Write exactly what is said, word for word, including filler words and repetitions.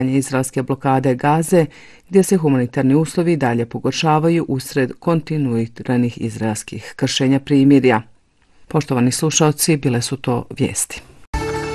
izraelske blokade Gaze, gdje se humanitarni uslovi dalje pogoršavaju usred kontinuiranih izraelskih kršenja primirja. Poštovani slušalci, bile su to vijesti.